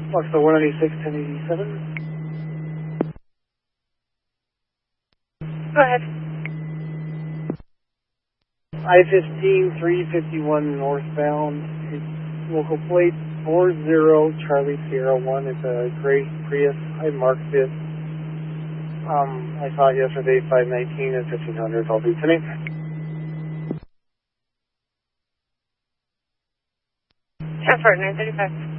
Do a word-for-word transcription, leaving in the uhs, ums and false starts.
Foxtrot one ninety-six, ten eighty-seven. Go ahead. I fifteen, three fifty-one northbound. It's local plate four zero Charlie Sierra one. It's a gray Prius. I marked it. Um, I saw it yesterday, five nineteen and fifteen hundred. I'll be today. Transport nine thirty-five.